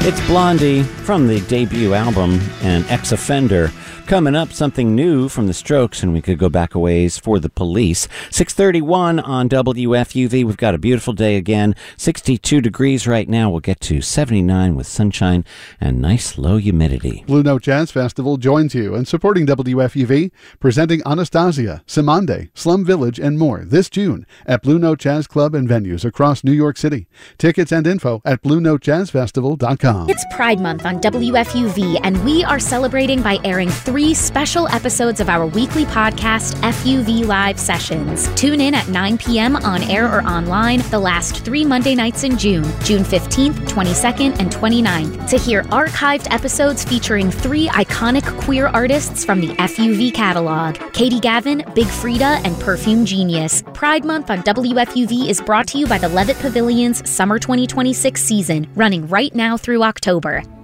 It's Blondie from the debut album and Ex-Offender. Coming up, something new from the Strokes, and we could go back a ways for the Police. 6:31 on WFUV. We've got a beautiful day again. 62 degrees right now. We'll get to 79 with sunshine and nice low humidity. Blue Note Jazz Festival joins you in supporting WFUV, presenting Anastasia, Simande, Slum Village, and more this June at Blue Note Jazz Club and venues across New York City. Tickets and info at BlueNoteJazzFestival.com. It's Pride Month on WFUV, and we are celebrating by airing 3 special episodes of our weekly podcast, FUV Live Sessions. Tune in at 9 p.m. on air or online the last 3 Monday nights in June 15th, 22nd, and 29th, to hear archived episodes featuring 3 iconic queer artists from the FUV catalog: Katie Gavin, Big Frida, and Perfume Genius. Pride Month on WFUV is brought to you by the Levitt Pavilion's Summer 2026 season, running right now through October.